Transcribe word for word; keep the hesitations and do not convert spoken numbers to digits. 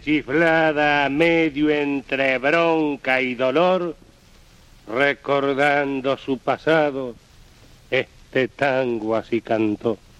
chiflada medio entre bronca y dolor, recordando su pasado, este tango así cantó.